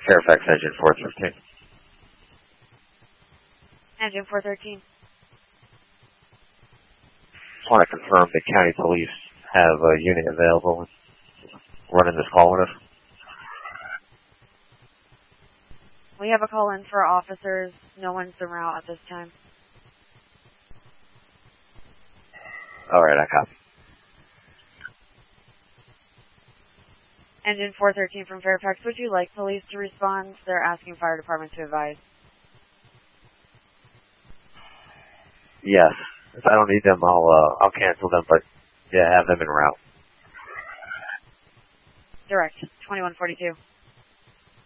Fairfax Engine 413. Engine 413. Just want to confirm the county police have a unit available running this call with us. We have a call in for officers. No one's en route at this time. All right, I copy. Engine 413 from Fairfax. Would you like police to respond? They're asking fire department to advise. Yes. If I don't need them, I'll cancel them, but yeah, have them en route. Direct, 2142.